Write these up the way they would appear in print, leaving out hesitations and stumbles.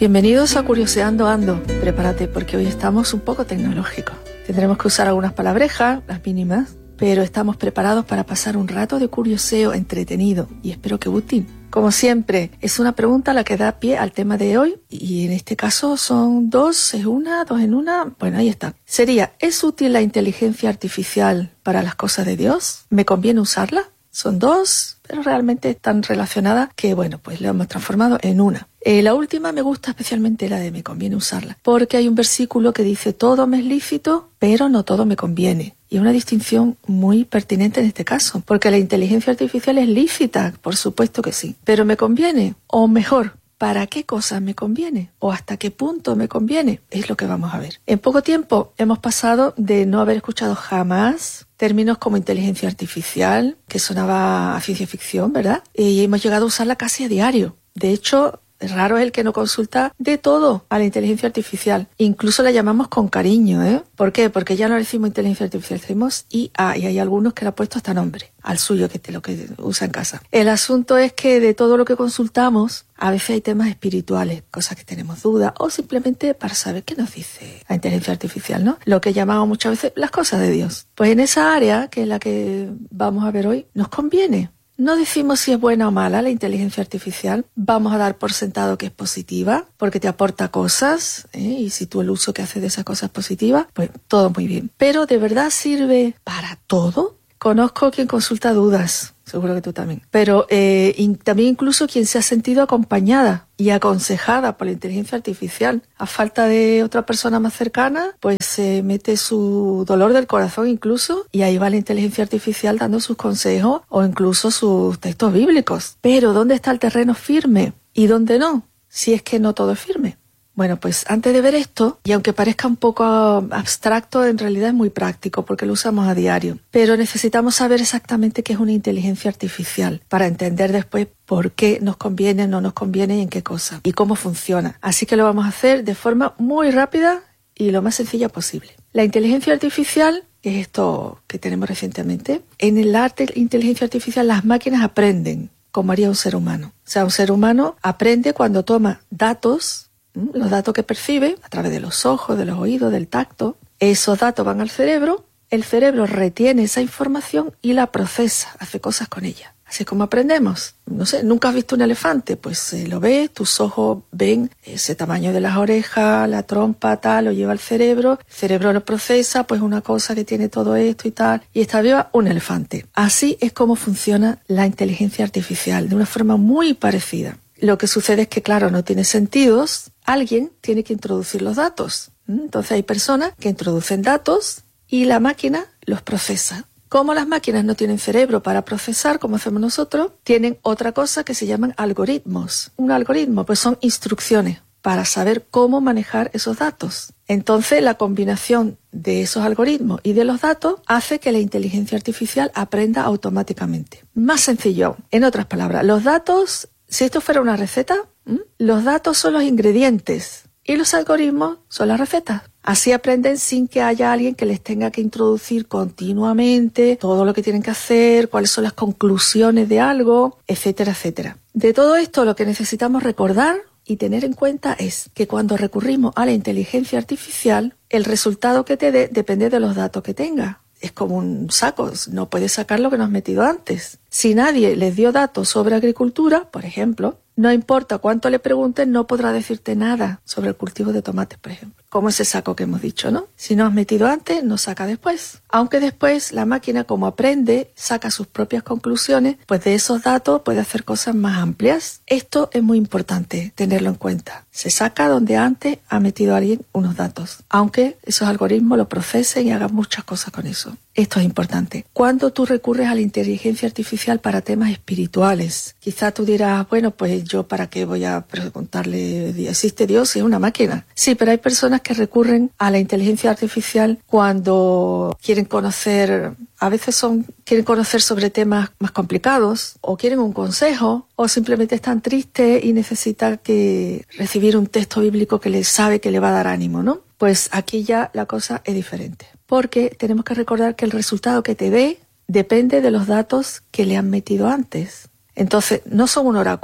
Bienvenidos a Curioseando Ando. Prepárate porque hoy estamos un poco tecnológicos. Tendremos que usar algunas palabrejas, las mínimas, pero estamos preparados para pasar un rato de curioseo entretenido y espero que útil. Como siempre, es una pregunta la que da pie al tema de hoy y en este caso son dos en una. Bueno, ahí está. Sería, ¿es útil la inteligencia artificial para las cosas de Dios? ¿Me conviene usarla? Son dos, pero realmente están relacionadas que, bueno, pues lo hemos transformado en una. La última me gusta especialmente la de me conviene usarla, porque hay un versículo que dice todo me es lícito, pero no todo me conviene. Y es una distinción muy pertinente en este caso, porque la inteligencia artificial es lícita, por supuesto que sí, pero ¿me conviene? O mejor, ¿para qué cosas me conviene? ¿O hasta qué punto me conviene? Es lo que vamos a ver. En poco tiempo hemos pasado de no haber escuchado jamás términos como inteligencia artificial, que sonaba a ciencia ficción, ¿verdad? Y hemos llegado a usarla casi a diario. De hecho, raro es el que no consulta de todo a la inteligencia artificial. Incluso la llamamos con cariño, ¿eh? ¿Por qué? Porque ya no le decimos inteligencia artificial, decimos IA, y hay algunos que le han puesto hasta nombre al suyo, que es lo que usa en casa. El asunto es que de todo lo que consultamos, a veces hay temas espirituales, cosas que tenemos dudas, o simplemente para saber qué nos dice la inteligencia artificial, ¿no? Lo que llamamos muchas veces las cosas de Dios. Pues en esa área, que es la que vamos a ver hoy, nos conviene. No decimos si es buena o mala la inteligencia artificial, vamos a dar por sentado que es positiva, porque te aporta cosas, y si tú el uso que haces de esas cosas es positiva, pues todo muy bien. Pero ¿de verdad sirve para todo? Conozco quien consulta dudas, seguro que tú también, pero también incluso quien se ha sentido acompañada y aconsejada por la inteligencia artificial. A falta de otra persona más cercana, pues se mete su dolor del corazón incluso, y ahí va la inteligencia artificial dando sus consejos o incluso sus textos bíblicos. Pero ¿dónde está el terreno firme? ¿Y dónde no? Si es que no todo es firme. Bueno, pues antes de ver esto, y aunque parezca un poco abstracto, en realidad es muy práctico porque lo usamos a diario. Pero necesitamos saber exactamente qué es una inteligencia artificial para entender después por qué nos conviene, no nos conviene y en qué cosa y cómo funciona. Así que lo vamos a hacer de forma muy rápida y lo más sencilla posible. La inteligencia artificial, que es esto que tenemos recientemente, en el arte de inteligencia artificial las máquinas aprenden como haría un ser humano. O sea, un ser humano aprende cuando toma datos, los datos que percibe a través de los ojos, de los oídos, del tacto. Esos datos van al cerebro, el cerebro retiene esa información y la procesa, hace cosas con ella. Así es como aprendemos. No sé, ¿nunca has visto un elefante? Pues lo ves, tus ojos ven ese tamaño de las orejas, la trompa, tal, lo lleva al cerebro, el cerebro lo procesa, pues una cosa que tiene todo esto y tal, y está viva un elefante. Así es como funciona la inteligencia artificial, de una forma muy parecida. Lo que sucede es que, claro, no tiene sentidos. Alguien tiene que introducir los datos. Entonces hay personas que introducen datos y la máquina los procesa. Como las máquinas no tienen cerebro para procesar, como hacemos nosotros, tienen otra cosa que se llaman algoritmos. Un algoritmo, pues son instrucciones para saber cómo manejar esos datos. Entonces, la combinación de esos algoritmos y de los datos hace que la inteligencia artificial aprenda automáticamente. Más sencillo, en otras palabras, los datos, si esto fuera una receta, los datos son los ingredientes y los algoritmos son las recetas. Así aprenden sin que haya alguien que les tenga que introducir continuamente todo lo que tienen que hacer, cuáles son las conclusiones de algo, etcétera, etcétera. De todo esto, lo que necesitamos recordar y tener en cuenta es que cuando recurrimos a la inteligencia artificial, el resultado que te dé depende de los datos que tenga. Es como un saco, no puedes sacar lo que no has metido antes. Si nadie les dio datos sobre agricultura, por ejemplo, no importa cuánto le pregunten, no podrá decirte nada sobre el cultivo de tomates, por ejemplo. Como ese saco que hemos dicho, ¿no? Si no has metido antes, no saca después. Aunque después la máquina, como aprende, saca sus propias conclusiones, pues de esos datos puede hacer cosas más amplias. Esto es muy importante tenerlo en cuenta. Se saca donde antes ha metido alguien unos datos, aunque esos algoritmos lo procesen y hagan muchas cosas con eso. Esto es importante. Cuando tú recurres a la inteligencia artificial para temas espirituales, quizá tú dirás, bueno, pues yo para qué voy a preguntarle, ¿existe Dios? Si es una máquina. Sí, pero hay personas que recurren a la inteligencia artificial cuando quieren conocer, a veces quieren conocer sobre temas más complicados, o quieren un consejo, o simplemente están tristes y necesitan recibir un texto bíblico que les sabe que le va a dar ánimo, ¿no? Pues aquí ya la cosa es diferente, porque tenemos que recordar que el resultado que te dé depende de los datos que le han metido antes. Entonces, no son un oráculo,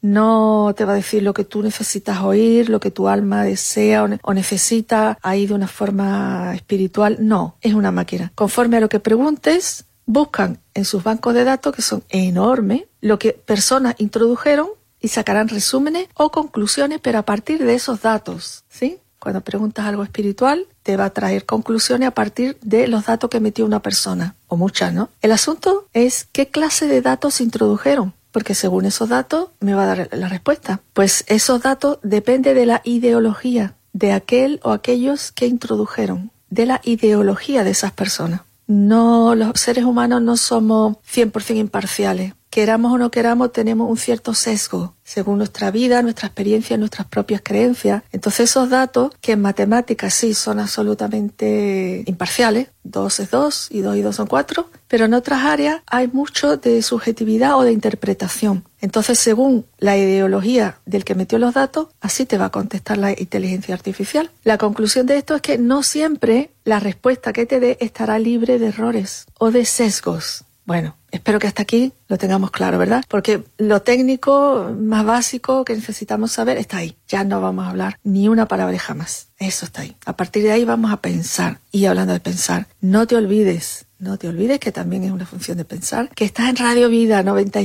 No te va a decir lo que tú necesitas oír, lo que tu alma desea o necesita ahí de una forma espiritual. No, es una máquina. Conforme a lo que preguntes, buscan en sus bancos de datos, que son enormes, lo que personas introdujeron y sacarán resúmenes o conclusiones, pero a partir de esos datos, ¿sí? Cuando preguntas algo espiritual, te va a traer conclusiones a partir de los datos que metió una persona, o muchas, ¿no? El asunto es qué clase de datos se introdujeron, porque según esos datos me va a dar la respuesta. Pues esos datos dependen de la ideología de aquel o aquellos que introdujeron, de la ideología de esas personas. No, los seres humanos no somos 100% imparciales. Queramos o no queramos, tenemos un cierto sesgo según nuestra vida, nuestra experiencia, nuestras propias creencias. Entonces esos datos, que en matemáticas sí son absolutamente imparciales, 2 es 2 y 2 y 2 son 4, pero en otras áreas hay mucho de subjetividad o de interpretación. Entonces, según la ideología del que metió los datos, así te va a contestar la inteligencia artificial. La conclusión de esto es que no siempre la respuesta que te dé estará libre de errores o de sesgos. Bueno, espero que hasta aquí lo tengamos claro, ¿verdad? Porque lo técnico más básico que necesitamos saber está ahí. Ya no vamos a hablar ni una palabreja más. Eso está ahí. A partir de ahí vamos a pensar. Y hablando de pensar, no te olvides que también es una función de pensar, que estás en Radio Vida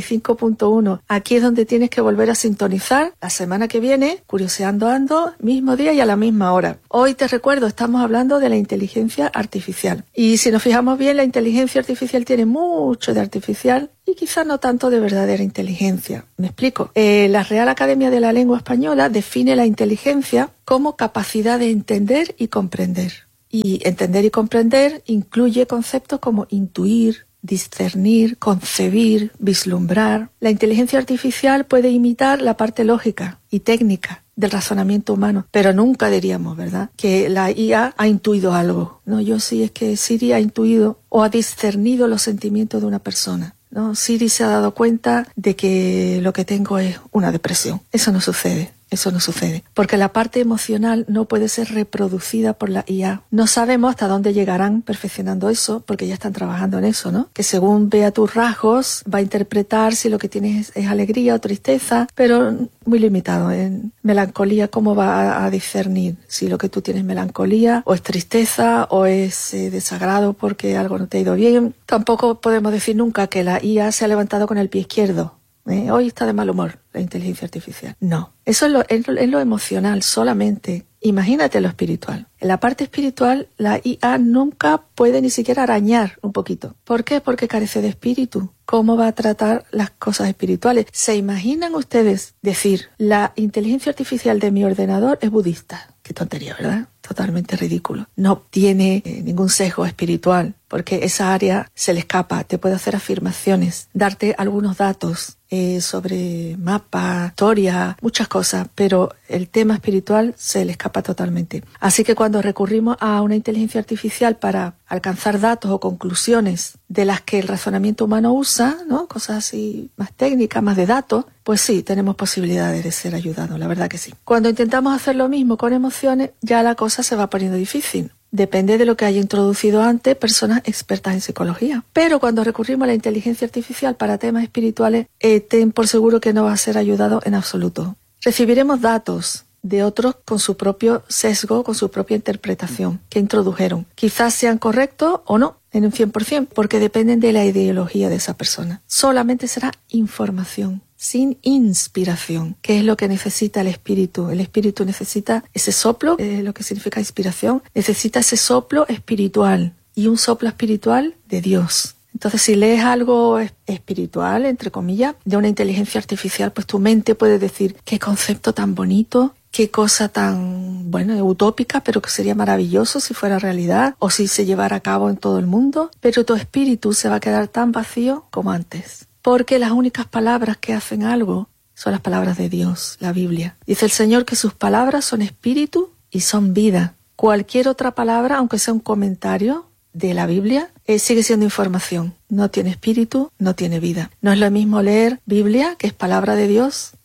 95.1. Aquí es donde tienes que volver a sintonizar la semana que viene, Curioseando Ando, mismo día y a la misma hora. Hoy te recuerdo, estamos hablando de la inteligencia artificial. Y si nos fijamos bien, la inteligencia artificial tiene mucho de artificial y quizás no tanto de verdadera inteligencia. Me explico. La Real Academia de la Lengua Española define la inteligencia como capacidad de entender y comprender. Y entender y comprender incluye conceptos como intuir, discernir, concebir, vislumbrar. La inteligencia artificial puede imitar la parte lógica y técnica del razonamiento humano, pero nunca diríamos, ¿verdad?, que la IA ha intuido algo. No, yo sí, es que Siri ha intuido o ha discernido los sentimientos de una persona. No, Siri se ha dado cuenta de que lo que tengo es una depresión. Eso no sucede. Eso no sucede, porque la parte emocional no puede ser reproducida por la IA. No sabemos hasta dónde llegarán perfeccionando eso, porque ya están trabajando en eso, ¿no? Que según vea tus rasgos, va a interpretar si lo que tienes es alegría o tristeza, pero muy limitado. En melancolía, ¿cómo va a discernir si lo que tú tienes es melancolía, o es tristeza, o es desagrado porque algo no te ha ido bien? Tampoco podemos decir nunca que la IA se ha levantado con el pie izquierdo. Hoy está de mal humor la inteligencia artificial. No, eso es lo emocional solamente. Imagínate lo espiritual. En la parte espiritual, la IA nunca puede ni siquiera arañar un poquito. ¿Por qué? Porque carece de espíritu. ¿Cómo va a tratar las cosas espirituales? ¿Se imaginan ustedes decir, la inteligencia artificial de mi ordenador es budista? Qué tontería, ¿verdad? Totalmente ridículo. No tiene ningún sesgo espiritual, porque esa área se le escapa. Te puede hacer afirmaciones, darte algunos datos sobre mapa, historia, muchas cosas, pero el tema espiritual se le escapa totalmente. Así que cuando recurrimos a una inteligencia artificial para alcanzar datos o conclusiones de las que el razonamiento humano usa, ¿no?, cosas así más técnicas, más de datos, pues sí, tenemos posibilidades de ser ayudados, la verdad que sí. Cuando intentamos hacer lo mismo con emociones, ya la cosa se va poniendo difícil. Depende de lo que haya introducido antes personas expertas en psicología. Pero cuando recurrimos a la inteligencia artificial para temas espirituales, ten por seguro que no va a ser ayudado en absoluto. Recibiremos datos de otros con su propio sesgo, con su propia interpretación que introdujeron. Quizás sean correctos o no, en un 100%, porque dependen de la ideología de esa persona. Solamente será información, sin inspiración, que es lo que necesita el espíritu. El espíritu necesita ese soplo, lo que significa inspiración, necesita ese soplo espiritual, y un soplo espiritual de Dios. Entonces, si lees algo espiritual, entre comillas, de una inteligencia artificial, pues tu mente puede decir, qué concepto tan bonito, qué cosa tan, utópica, pero que sería maravilloso si fuera realidad o si se llevara a cabo en todo el mundo. Pero tu espíritu se va a quedar tan vacío como antes. Porque las únicas palabras que hacen algo son las palabras de Dios, la Biblia. Dice el Señor que sus palabras son espíritu y son vida. Cualquier otra palabra, aunque sea un comentario de la Biblia, sigue siendo información. No tiene espíritu, no tiene vida. No es lo mismo leer Biblia, que es palabra de Dios,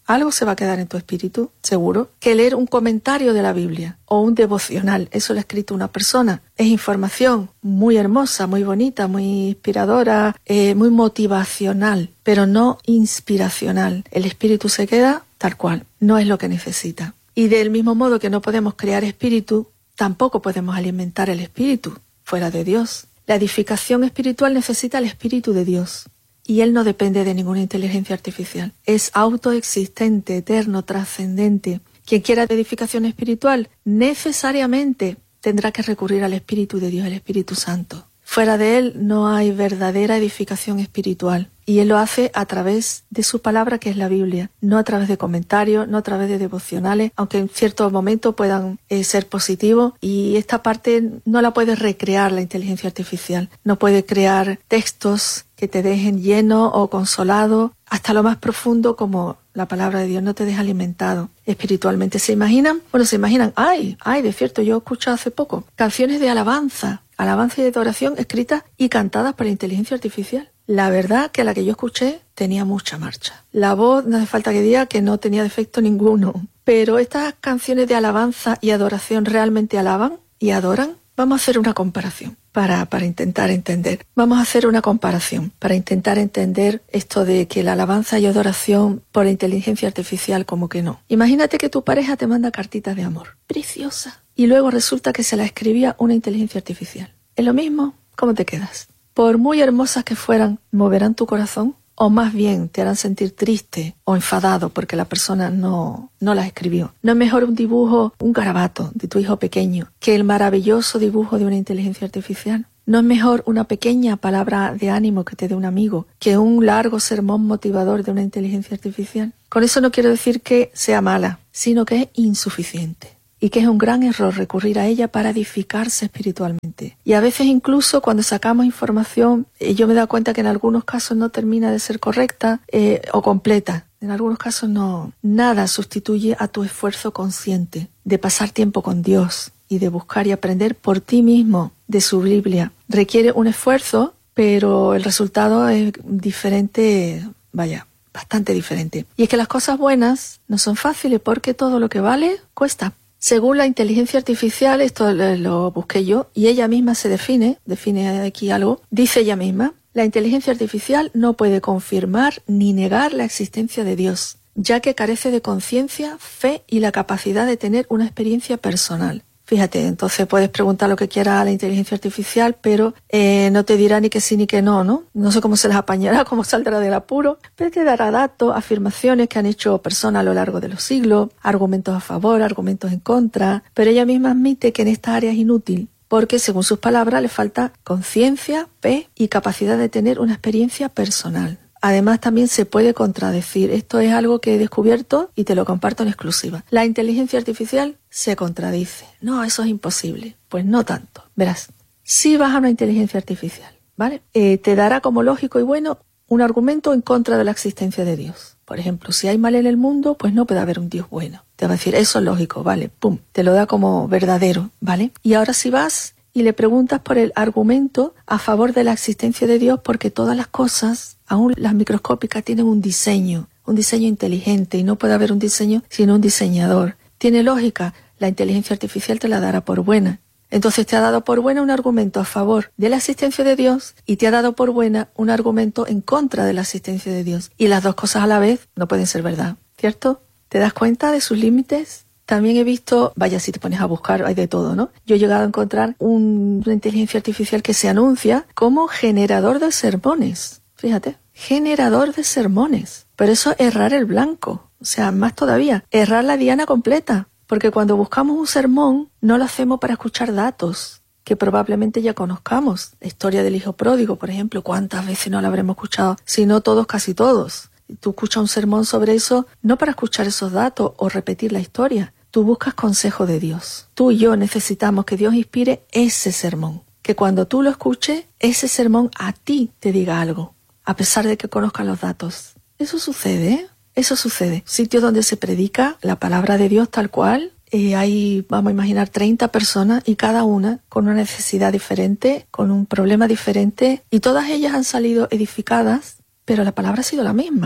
algo se va a quedar en tu espíritu, seguro, que leer un comentario de la Biblia o un devocional. Eso lo ha escrito una persona. Es información muy hermosa, muy bonita, muy inspiradora, muy motivacional, pero no inspiracional. El espíritu se queda tal cual, no es lo que necesita. Y del mismo modo que no podemos crear espíritu, tampoco podemos alimentar el espíritu fuera de Dios. La edificación espiritual necesita el Espíritu de Dios. Y Él no depende de ninguna inteligencia artificial. Es autoexistente, eterno, trascendente. Quien quiera edificación espiritual necesariamente tendrá que recurrir al Espíritu de Dios, el Espíritu Santo. Fuera de Él no hay verdadera edificación espiritual. Y Él lo hace a través de su palabra, que es la Biblia. No a través de comentarios, no a través de devocionales, aunque en ciertos momentos puedan ser positivos. Y esta parte no la puede recrear la inteligencia artificial. No puede crear textos que te dejen lleno o consolado hasta lo más profundo, como la palabra de Dios no te deja alimentado espiritualmente. ¿Se imaginan? Bueno, se imaginan, de cierto, yo he escuchado hace poco canciones de alabanza y de adoración escritas y cantadas por la inteligencia artificial. La verdad que la que yo escuché tenía mucha marcha. La voz, no hace falta que diga que no tenía defecto ninguno. Pero estas canciones de alabanza y adoración realmente alaban y adoran. Vamos a hacer una comparación para intentar entender. Vamos a hacer una comparación para intentar entender esto de que la alabanza y adoración por inteligencia artificial como que no. Imagínate que tu pareja te manda cartitas de amor, preciosa, y luego resulta que se la escribía una inteligencia artificial. ¿Es lo mismo? ¿Cómo te quedas? Por muy hermosas que fueran, ¿moverán tu corazón? O más bien te harán sentir triste o enfadado porque la persona no las escribió. ¿No es mejor un dibujo, un garabato de tu hijo pequeño, que el maravilloso dibujo de una inteligencia artificial? ¿No es mejor una pequeña palabra de ánimo que te dé un amigo que un largo sermón motivador de una inteligencia artificial? Con eso no quiero decir que sea mala, sino que es insuficiente. Y que es un gran error recurrir a ella para edificarse espiritualmente. Y a veces incluso cuando sacamos información, yo me he dado cuenta que en algunos casos no termina de ser correcta o completa. En algunos casos no. Nada sustituye a tu esfuerzo consciente de pasar tiempo con Dios y de buscar y aprender por ti mismo de su Biblia. Requiere un esfuerzo, pero el resultado es diferente, bastante diferente. Y es que las cosas buenas no son fáciles porque todo lo que vale cuesta. Según la inteligencia artificial, esto lo busqué yo, y ella misma se define aquí algo, dice ella misma, la inteligencia artificial no puede confirmar ni negar la existencia de Dios, ya que carece de conciencia, fe y la capacidad de tener una experiencia personal. Fíjate, entonces puedes preguntar lo que quieras a la inteligencia artificial, pero no te dirá ni que sí ni que no, ¿no? No sé cómo se las apañará, cómo saldrá del apuro, pero te dará datos, afirmaciones que han hecho personas a lo largo de los siglos, argumentos a favor, argumentos en contra, pero ella misma admite que en esta área es inútil, porque según sus palabras le falta conciencia, fe y capacidad de tener una experiencia personal. Además, también se puede contradecir. Esto es algo que he descubierto y te lo comparto en exclusiva. La inteligencia artificial se contradice. No, eso es imposible. Pues no tanto. Verás, si vas a una inteligencia artificial, ¿vale? Te dará como lógico y bueno un argumento en contra de la existencia de Dios. Por ejemplo, si hay mal en el mundo, pues no puede haber un Dios bueno. Te va a decir, eso es lógico, ¿vale? Pum, te lo da como verdadero, ¿vale? Y ahora si vas y le preguntas por el argumento a favor de la existencia de Dios, porque todas las cosas, aún las microscópicas, tienen un diseño inteligente, y no puede haber un diseño sino un diseñador. Tiene lógica, la inteligencia artificial te la dará por buena. Entonces te ha dado por buena un argumento a favor de la existencia de Dios y te ha dado por buena un argumento en contra de la existencia de Dios. Y las dos cosas a la vez no pueden ser verdad, ¿cierto? ¿Te das cuenta de sus límites? También he visto, si te pones a buscar, hay de todo, ¿no? Yo he llegado a encontrar una inteligencia artificial que se anuncia como generador de sermones. Fíjate, generador de sermones. Pero eso es errar el blanco. O sea, más todavía, errar la diana completa. Porque cuando buscamos un sermón, no lo hacemos para escuchar datos que probablemente ya conozcamos. La historia del hijo pródigo, por ejemplo, ¿cuántas veces no la habremos escuchado? Si no todos, casi todos. Tú escuchas un sermón sobre eso, no para escuchar esos datos o repetir la historia. Tú buscas consejo de Dios. Tú y yo necesitamos que Dios inspire ese sermón. Que cuando tú lo escuches, ese sermón a ti te diga algo, a pesar de que conozcas los datos. Eso sucede, ¿eh? Eso sucede. Sitios donde se predica la palabra de Dios tal cual. Hay, vamos a imaginar, 30 personas y cada una con una necesidad diferente, con un problema diferente. Y todas ellas han salido edificadas, pero la palabra ha sido la misma.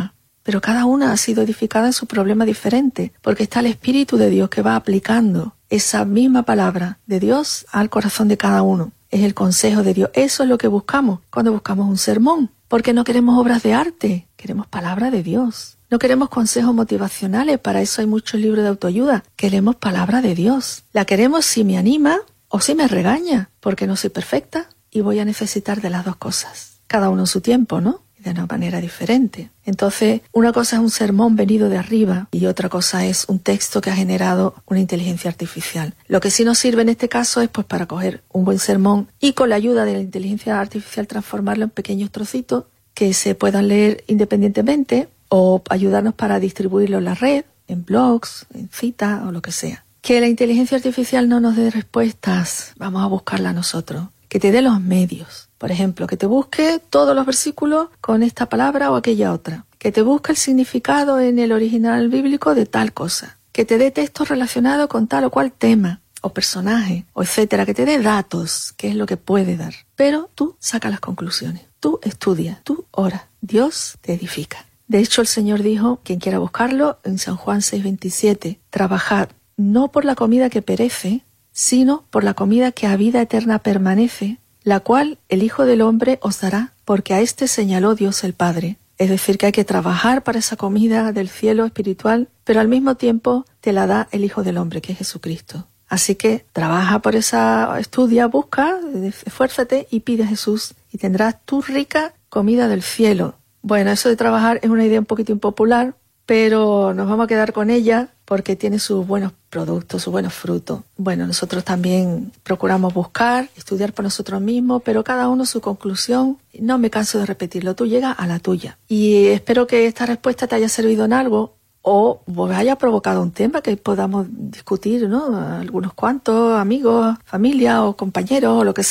pero cada una ha sido edificada en su problema diferente, porque está el Espíritu de Dios que va aplicando esa misma palabra de Dios al corazón de cada uno. Es el consejo de Dios. Eso es lo que buscamos cuando buscamos un sermón, porque no queremos obras de arte, queremos palabra de Dios. No queremos consejos motivacionales, para eso hay muchos libros de autoayuda. Queremos palabra de Dios. La queremos si me anima o si me regaña, porque no soy perfecta y voy a necesitar de las dos cosas. Cada uno en su tiempo, ¿no? De una manera diferente. Entonces, una cosa es un sermón venido de arriba y otra cosa es un texto que ha generado una inteligencia artificial. Lo que sí nos sirve en este caso es pues para coger un buen sermón y con la ayuda de la inteligencia artificial transformarlo en pequeños trocitos que se puedan leer independientemente o ayudarnos para distribuirlo en la red, en blogs, en citas o lo que sea. Que la inteligencia artificial no nos dé respuestas, vamos a buscarla nosotros. Que te dé los medios. Por ejemplo, que te busque todos los versículos con esta palabra o aquella otra. Que te busque el significado en el original bíblico de tal cosa. Que te dé textos relacionados con tal o cual tema o personaje, o etcétera. Que te dé datos, que es lo que puede dar. Pero tú saca las conclusiones. Tú estudia, tú ora. Dios te edifica. De hecho, el Señor dijo, quien quiera buscarlo, en San Juan 6:27, trabajad no por la comida que perece, sino por la comida que a vida eterna permanece, la cual el Hijo del Hombre os dará, porque a éste señaló Dios el Padre. Es decir, que hay que trabajar para esa comida del cielo espiritual, pero al mismo tiempo te la da el Hijo del Hombre, que es Jesucristo. Así que trabaja por esa, estudia, busca, esfuérzate y pide a Jesús y tendrás tu rica comida del cielo. Bueno, eso de trabajar es una idea un poquito impopular, pero nos vamos a quedar con ella porque tiene sus buenos productos, sus buenos frutos. Bueno, nosotros también procuramos buscar, estudiar por nosotros mismos, pero cada uno su conclusión. No me canso de repetirlo, tú llegas a la tuya. Y espero que esta respuesta te haya servido en algo o haya provocado un tema que podamos discutir, ¿no? Algunos cuantos amigos, familia o compañeros o lo que sea.